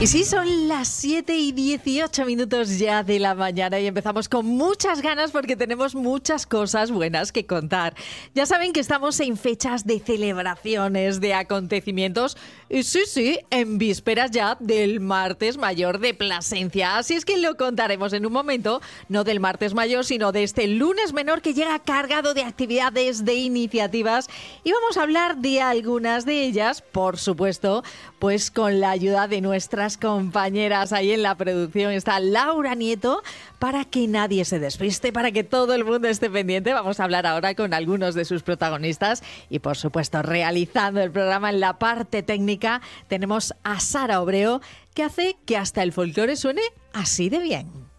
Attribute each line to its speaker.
Speaker 1: Y sí, son las 7:18 ya de la mañana y empezamos con muchas ganas porque tenemos muchas cosas buenas que contar. Ya saben que estamos en fechas de celebraciones, de acontecimientos y sí, en vísperas ya del martes mayor de Plasencia. Así es que lo contaremos en un momento, no del martes mayor, sino de este lunes menor que llega cargado de actividades, de iniciativas, y vamos a hablar de algunas de ellas, por supuesto, pues con la ayuda de nuestras compañeras. Ahí en la producción está Laura Nieto, para que nadie se despiste, para que todo el mundo esté pendiente. Vamos a hablar ahora con algunos de sus protagonistas y, por supuesto, realizando el programa en la parte técnica tenemos a Sara Obreo, que hace que hasta el folclore suene así de bien.